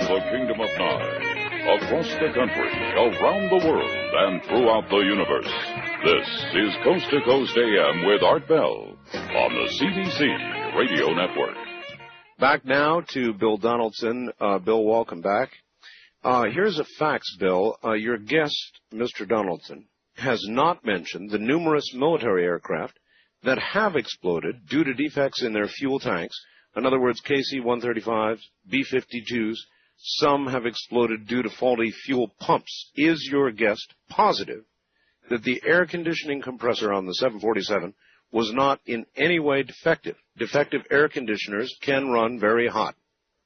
the kingdom of Nye, across the country, around the world, and throughout the universe. This is Coast to Coast AM with Art Bell on the CBC Radio Network. Back now to Bill Donaldson. Bill, welcome back. Here's a fax, Bill. Your guest, Mr. Donaldson, has not mentioned the numerous military aircraft that have exploded due to defects in their fuel tanks. In other words, KC-135s, B-52s, some have exploded due to faulty fuel pumps. Is your guest positive that the air conditioning compressor on the 747 was not in any way defective? Defective air conditioners can run very hot.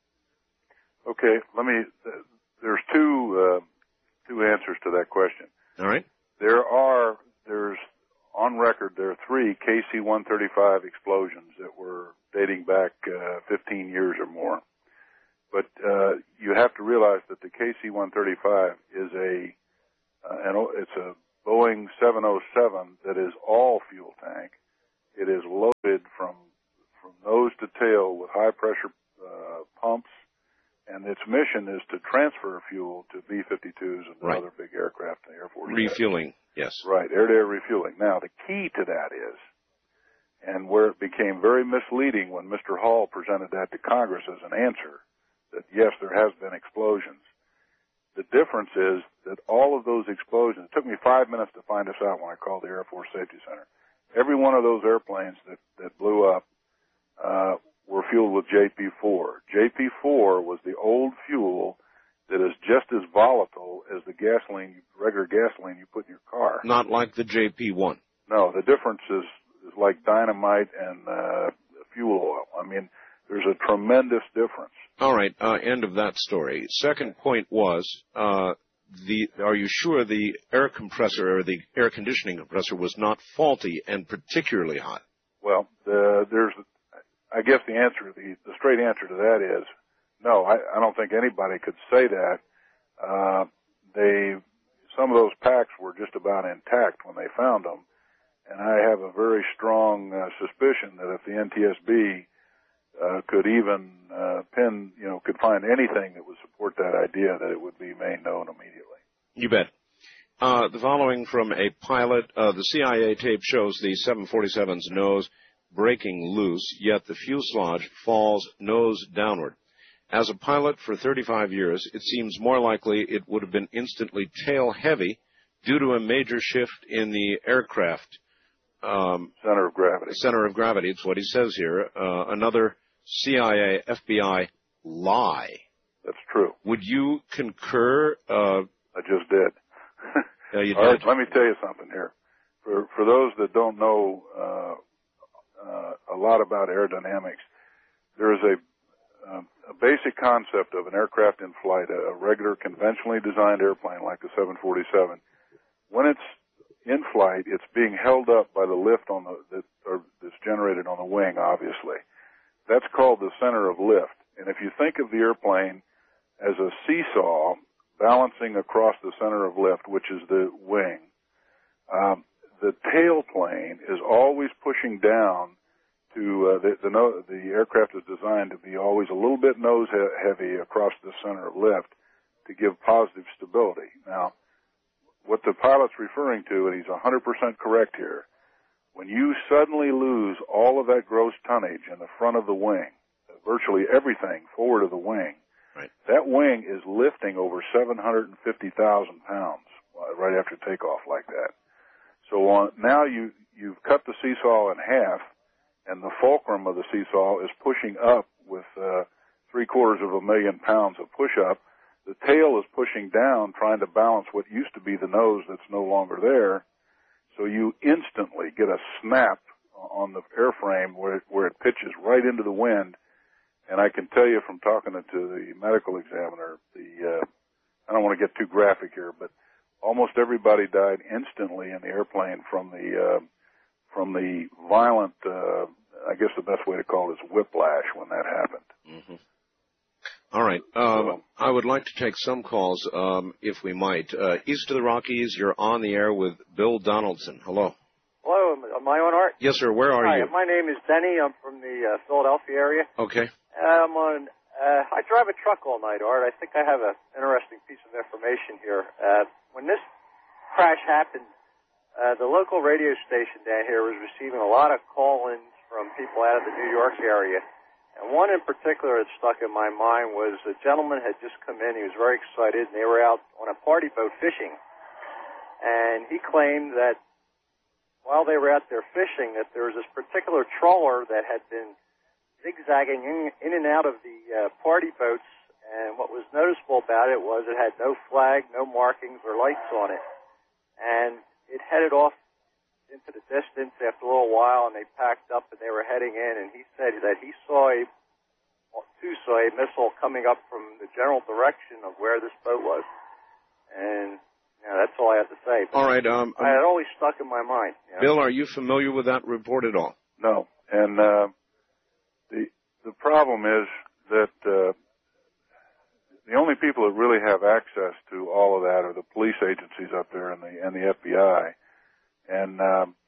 Okay, there's two answers to that question. All right. There's on record, there are 3 KC-135 explosions that were dating back 15 years or more. But you have to realize that the KC-135 is it's a Boeing 707 that is all fuel tank. It is loaded from nose to tail with high-pressure pumps, and its mission is to transfer fuel to B-52s and right. other big aircraft in the Air Force. Refueling, yes. Right, air-to-air refueling. Now, the key to that is, and where it became very misleading when Mr. Hall presented that to Congress as an answer, that yes, there has been explosions. The difference is that all of those explosions, it took me 5 minutes to find this out when I called the Air Force Safety Center. Every one of those airplanes that blew up were fueled with JP4. JP4 was the old fuel that is just as volatile as the regular gasoline you put in your car. Not like the JP1. No, the difference is like dynamite and fuel oil. I mean, there's a tremendous difference. All right, end of that story. Second point was, are you sure the air compressor or the air conditioning compressor was not faulty and particularly hot? Well, I guess the straight answer to that is no. I don't think anybody could say that. Some of those packs were just about intact when they found them, and I have a very strong suspicion that if the NTSB could even could find anything that would support that idea, that it would be made known immediately. You bet. The following from a pilot, the CIA tape shows the 747's nose breaking loose, yet the fuselage falls nose downward. As a pilot for 35 years, it seems more likely it would have been instantly tail-heavy due to a major shift in the aircraft center of gravity. Center of gravity, it's what he says here. Another CIA, FBI lie. That's true. Would you concur? I just did. You All did? Right, let me tell you something here. For those that don't know a lot about aerodynamics, there is a basic concept of an aircraft in flight, a regular conventionally designed airplane like the 747. When it's in flight, it's being held up by the lift that's generated on the wing, obviously. That's called the center of lift. And if you think of the airplane as a seesaw balancing across the center of lift, which is the wing, the tail plane is always pushing down to the aircraft is designed to be always a little bit nose heavy across the center of lift to give positive stability. Now, what the pilot's referring to, and he's 100% correct here, when you suddenly lose all of that gross tonnage in the front of the wing, virtually everything forward of the wing, right. That wing is lifting over 750,000 pounds right after takeoff like that. So now you've cut the seesaw in half, and the fulcrum of the seesaw is pushing up with 750,000 pounds of push-up. The tail is pushing down, trying to balance what used to be the nose that's no longer there. So you instantly get a snap on the airframe where it pitches right into the wind. And I can tell you from talking to the medical examiner, I don't want to get too graphic here, but almost everybody died instantly in the airplane from the violent, I guess the best way to call it is whiplash when that happened. Mm-hmm. All right. I would like to take some calls, if we might. East of the Rockies, you're on the air with Bill Donaldson. Hello. Hello. Am I on, Art? Yes, sir. Where are you? My name is Benny. I'm from the Philadelphia area. Okay. I'm on I drive a truck all night, Art. I think I have an interesting piece of information here. When this crash happened, the local radio station down here was receiving a lot of call-ins from people out of the New York area. And one in particular that stuck in my mind was a gentleman had just come in. He was very excited, and they were out on a party boat fishing. And he claimed that while they were out there fishing, that there was this particular trawler that had been zigzagging in and out of the party boats. And what was noticeable about it was it had no flag, no markings or lights on it. And it headed off into the distance after a little while, and they packed up and they were heading in. And he said that he saw a missile coming up from the general direction of where this boat was. And that's all I have to say. But all right. it always stuck in my mind. Bill, are you familiar with that report at all? No. And the problem is that the only people that really have access to all of that are the police agencies up there and the FBI. And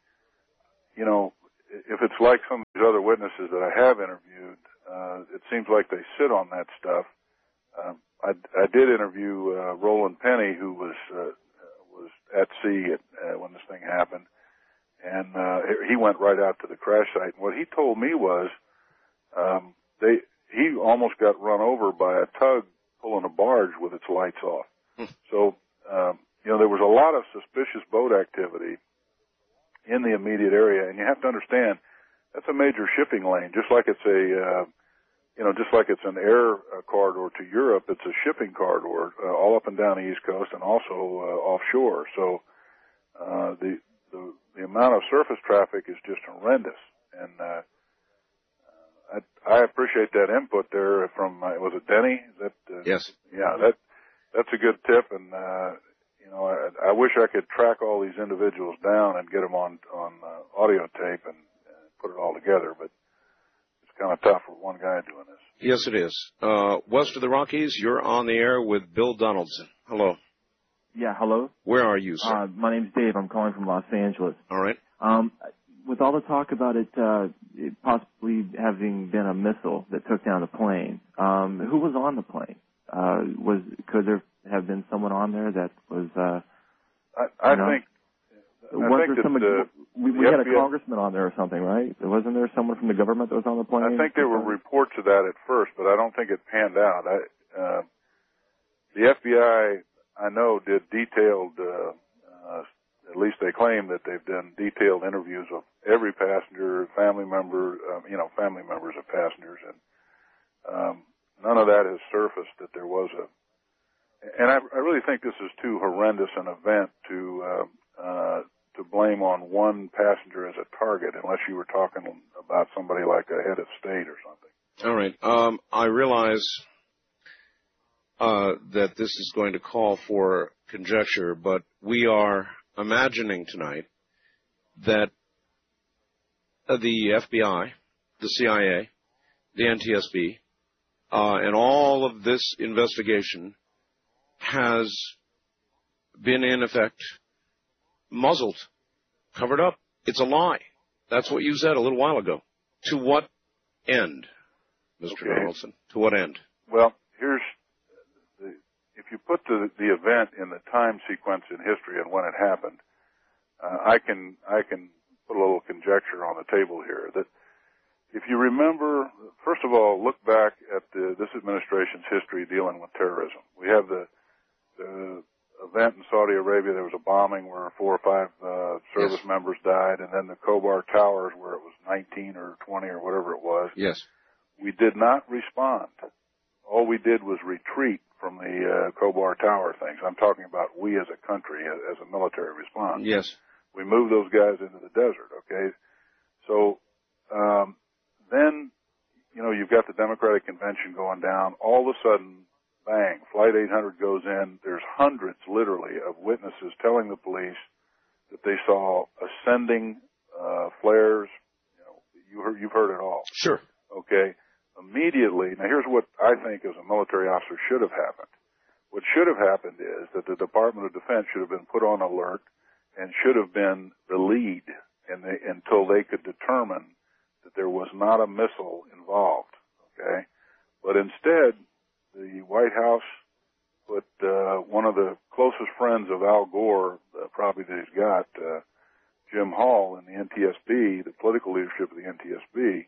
if it's like some of these other witnesses that I have interviewed, it seems like they sit on that stuff. I did interview Roland Penny, who was at sea when this thing happened, and he went right out to the crash site. And what he told me was he almost got run over by a tug pulling a barge with its lights off. So there was a lot of suspicious boat activity in the immediate area, and you have to understand that's a major shipping lane, just like it's an air corridor to Europe. It's a shipping corridor all up and down the East Coast and also offshore. So the amount of surface traffic is just horrendous. And I appreciate that input there from was it Denny? Is that yes? Yeah, that's a good tip. And I wish I could track all these individuals down and get them on audio tape and put it all together, but it's kind of tough for one guy doing this. Yes, it is. West of the Rockies, you're on the air with Bill Donaldson. Hello. Yeah, hello. Where are you, sir? My name's Dave. I'm calling from Los Angeles. All right. With all the talk about it possibly having been a missile that took down the plane, who was on the plane? Could there have been someone on there that was? I think that we had a congressman on there or something, right? Wasn't there someone from the government that was on the plane? I think there were reports of that at first, but I don't think it panned out. The FBI, I know, did detailed. At least they claim that they've done detailed interviews of every passenger, family members of passengers, and none of that has surfaced that there was a. And I really think this is too horrendous an event to blame on one passenger as a target, unless you were talking about somebody like a head of state or something. All right. I realize that this is going to call for conjecture, but we are imagining tonight that the FBI, the CIA, the NTSB, and all of this investigation has been, in effect, muzzled, covered up. It's a lie. That's what you said a little while ago. To what end, Mr. Donaldson? To what end? Well, if you put the event in the time sequence in history and when it happened, I can put a little conjecture on the table here. That if you remember, first of all, look back at this administration's history dealing with terrorism. We have the event in Saudi Arabia. There was a bombing where 4 or 5 service members died, and then the Khobar Towers where it was 19 or 20 or whatever it was. Yes. We did not respond. All we did was retreat from the Khobar Tower things. I'm talking about we as a country, as a military response. Yes. We moved those guys into the desert, okay? So then, you've got the Democratic Convention going down. All of a sudden, bang, Flight 800 goes in. There's hundreds, literally, of witnesses telling the police that they saw ascending flares. You've heard it all. Sure. Okay? Immediately, now here's what I think as a military officer should have happened. What should have happened is that the Department of Defense should have been put on alert and should have been the lead until they could determine that there was not a missile involved, okay? But instead, the White House put one of the closest friends of Al Gore, probably that he's got, Jim Hall, in the NTSB, the political leadership of the NTSB,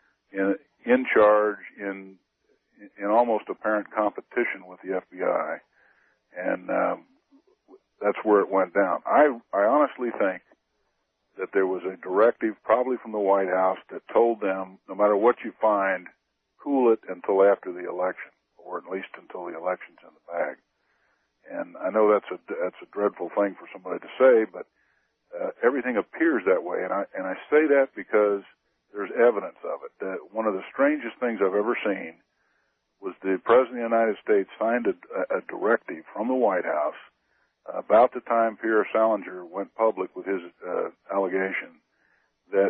in charge in almost apparent competition with the FBI, and that's where it went down. I honestly think that there was a directive, probably from the White House, that told them, no matter what you find, cool it until after the election, or at least until the election's in the bag. And I know that's a dreadful thing for somebody to say, but everything appears that way, and I say that because there's evidence of it. One of the strangest things I've ever seen was the President of the United States signed a directive from the White House about the time Pierre Salinger went public with his allegation that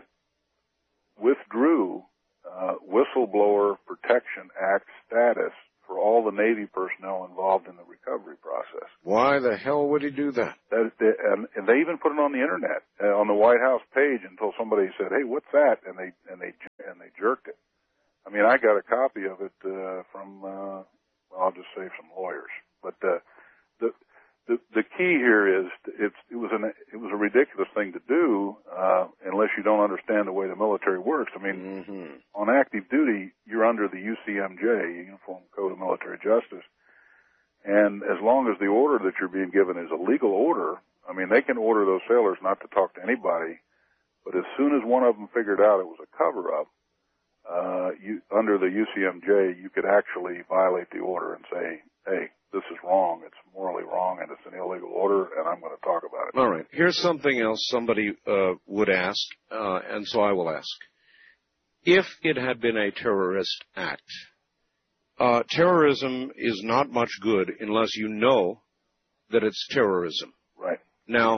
withdrew Whistleblower Protection Act status for all the Navy personnel involved in the recovery process. Why the hell would he do that? And they even put it on the internet, on the White House page, until somebody said, "Hey, what's that?" And they jerked it. I mean, I got a copy of it from well, I'll just say some lawyers. But the key here is it was a ridiculous thing to do unless you don't understand the way the military works. I mean, on active duty, you're under the UCMJ, Uniform Code of Military Justice, and as long as the order that you're being given is a legal order, I mean, they can order those sailors not to talk to anybody, but as soon as one of them figured out it was a cover-up, under the UCMJ, you could actually violate the order and say, "Hey, this is wrong, it's morally wrong, and it's an illegal order, and I'm going to talk about it." All right. Here's something else somebody would ask, and so I will ask. If it had been a terrorist act, terrorism is not much good unless you know that it's terrorism. Right. Now,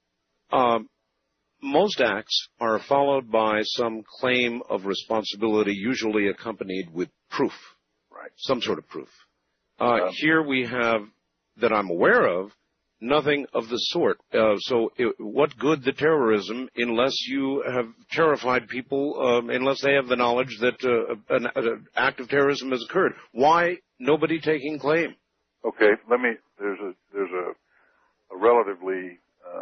most acts are followed by some claim of responsibility, usually accompanied with proof. Right. Some sort of proof. Here we have, that I'm aware of, nothing of the sort. What good the terrorism unless you have terrified people, unless they have the knowledge that an act of terrorism has occurred? Why nobody taking claim? Okay, there's a relatively,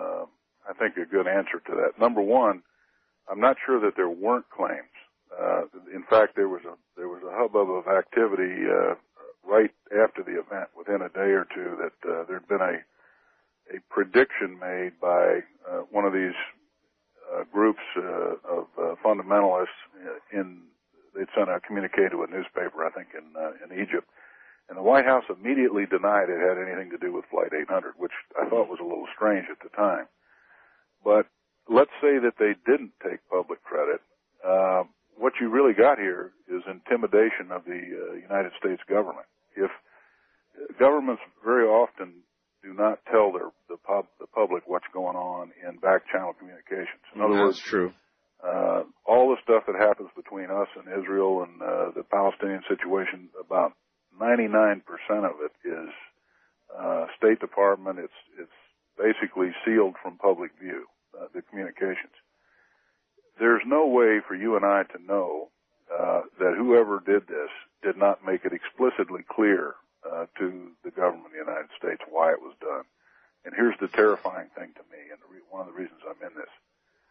I think, a good answer to that. Number one, I'm not sure that there weren't claims. In fact, there was a hubbub of activity right after the event, within a day or two, that there'd been a prediction made by one of these groups of fundamentalists. They'd sent a communique to a newspaper, I think, in Egypt, and the White House immediately denied it had anything to do with Flight 800, which I thought was a little strange at the time. But let's say that they didn't take public credit. What you really got here is intimidation of the United States government. If governments very often do not tell the public what's going on in back channel communications. In other words, that's true. All the stuff that happens between us and Israel and the Palestinian situation, about 99% of it is State Department. It's basically sealed from public view, the communications. There's no way for you and I to know that whoever did this did not make it explicitly clear to the government of the United States why it was done. And here's the terrifying thing to me, and one of the reasons I'm in this.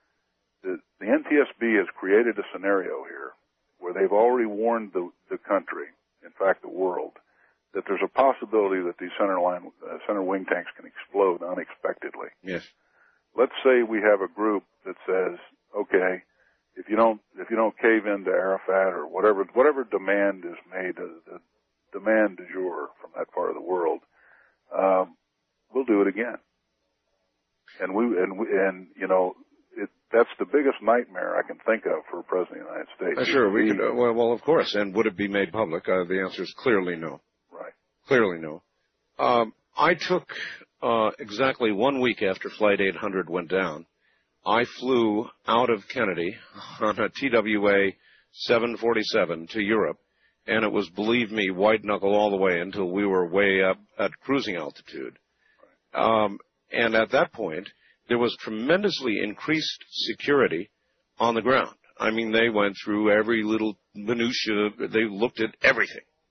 The NTSB has created a scenario here where they've already warned the country, in fact the world, that there's a possibility that these center wing tanks can explode unexpectedly. Yes. Let's say we have a group that says, okay, if you don't cave into Arafat or whatever demand is made, the demand du jour from that part of the world, we'll do it again. And you know, that's the biggest nightmare I can think of for a president of the United States. Sure, we can. Well, of course. And would it be made public? The answer is clearly no. Right. Clearly no. I took exactly 1 week after Flight 800 went down. I flew out of Kennedy on a TWA 747 to Europe, and it was, believe me, white knuckle all the way until we were way up at cruising altitude. And at that point, there was tremendously increased security on the ground. I mean, they went through every little minutia. They looked at everything.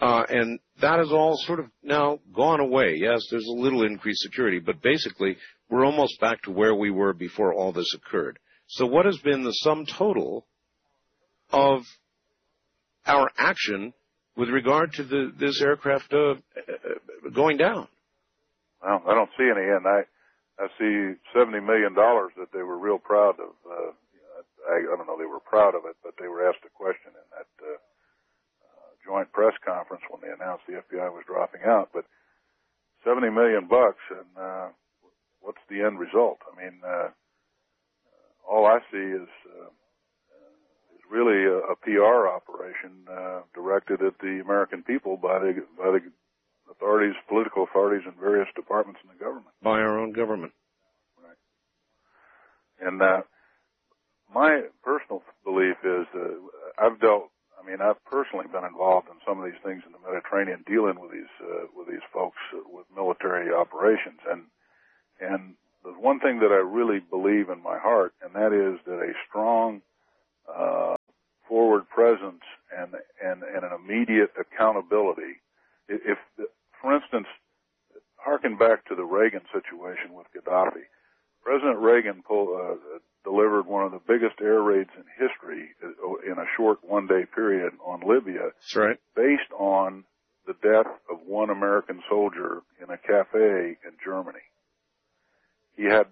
And that is all sort of now gone away. Yes, there's a little increased security, but basically we're almost back to where we were before all this occurred. So what has been the sum total of our action with regard to this aircraft going down? Well, I don't see any end. I see $70 million that they were real proud of. I don't know they were proud of it, but they were asked a question in that joint press conference when they announced the FBI was dropping out. But $70 million, and what's the end result? I mean, all I see is really a PR operation directed at the American people by the authorities, political authorities in various departments in the government. By our own government. Right. And my personal belief is I've personally been involved in some of these things in the Mediterranean, dealing with these folks with military operations, and the one thing that I really believe in my heart, and that is that a strong forward presence and an immediate accountability. If, for instance, harken back to the Reagan situation with Gaddafi, President Reagan delivered one of the biggest air raids in history in a short one-day period on Libya. That's right. Based on the death of one American soldier in a cafe in Germany. He had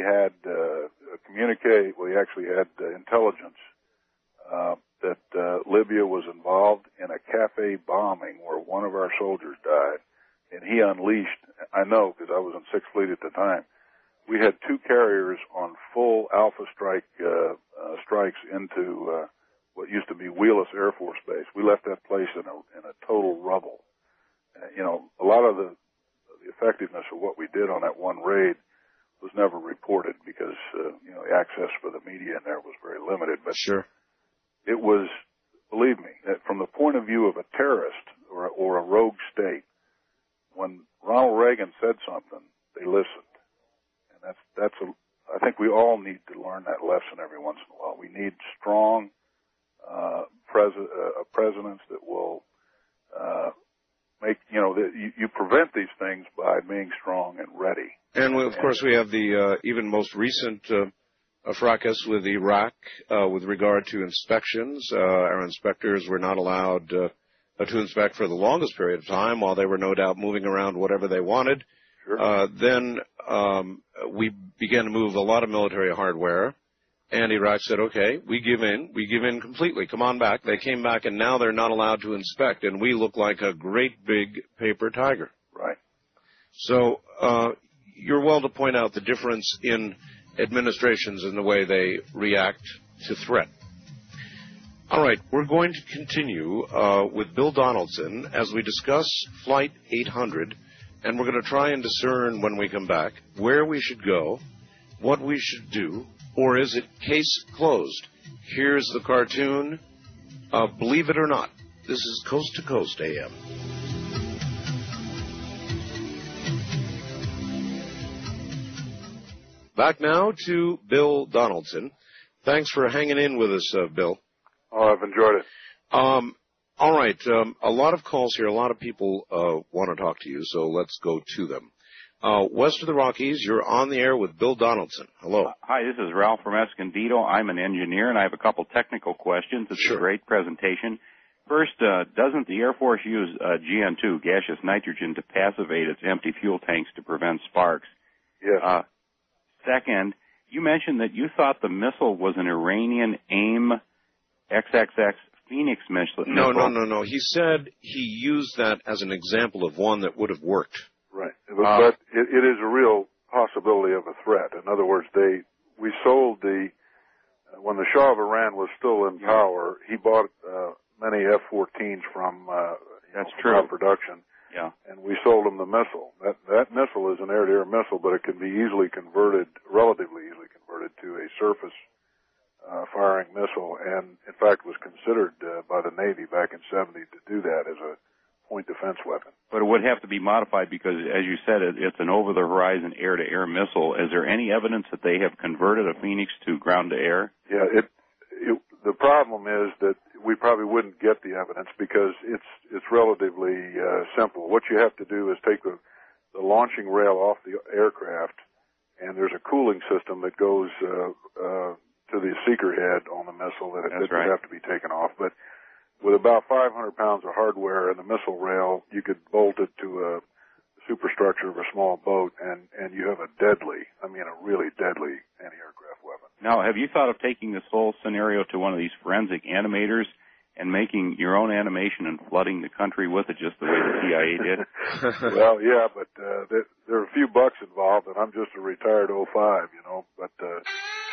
he actually had intelligence that Libya was involved in a cafe bombing where one of our soldiers died, and he unleashed, I know because I was in Sixth Fleet at the time, we had two carriers on full Alpha strikes into what used to be Wheelus Air Force Base. We left that place in a total rubble. A lot of the effectiveness of what we did on that one raid was never reported because the access for the media in there was very limited. But sure, it was, believe me, that from the point of view of a terrorist or a rogue state, when Ronald Reagan said something, they listened. And I think we all need to learn that lesson every once in a while. We need strong presidents that will you prevent these things by being strong and ready. And of course, we have the even most recent fracas with Iraq with regard to inspections. Our inspectors were not allowed to inspect for the longest period of time, while they were no doubt moving around whatever they wanted. Sure. Then we began to move a lot of military hardware, and Iraq said, okay, we give in completely, come on back. They came back, and now they're not allowed to inspect, and we look like a great big paper tiger. Right. So you're well to point out the difference in administrations in the way they react to threat. All right, we're going to continue with Bill Donaldson as we discuss Flight 800, and we're going to try and discern when we come back where we should go, what we should do, or is it case closed? Here's the cartoon. Believe it or not, this is Coast to Coast AM. Back now to Bill Donaldson. Thanks for hanging in with us, Bill. Oh, I've enjoyed it. All right. A lot of calls here. A lot of people want to talk to you, so let's go to them. West of the Rockies, you're on the air with Bill Donaldson. Hello. Hi, this is Ralph from Escondido. I'm an engineer, and I have a couple technical questions. It's Sure. a great presentation. First, doesn't the Air Force use GN2, gaseous nitrogen, to passivate its empty fuel tanks to prevent sparks? Yes. Second, you mentioned that you thought the missile was an Iranian AIM XXX Phoenix missile. No. He said he used that as an example of one that would have worked. Right. But it is a real possibility of a threat. In other words, we sold when the Shah of Iran was still in power, he bought many F-14s from That's from our true. production. Yeah. And we sold them the missile. That missile is an air-to-air missile, but it can be relatively easily converted to a surface firing missile, and in fact was considered by the Navy back in '70 to do that as a point defense weapon. But it would have to be modified because, as you said, it's an over-the-horizon air-to-air missile. Is there any evidence that they have converted a Phoenix to ground-to-air? Yeah, the problem is that we probably wouldn't get the evidence because it's relatively simple. What you have to do is take the launching rail off the aircraft, and there's a cooling system that goes to the seeker head on the missile that would have to be taken off. But with about 500 pounds of hardware in the missile rail, you could bolt it to a superstructure of a small boat, and you have a really deadly anti-aircraft weapon. Now, have you thought of taking this whole scenario to one of these forensic animators and making your own animation and flooding the country with it just the way the CIA did? Well, yeah, but there are a few bucks involved, and I'm just a retired 05, but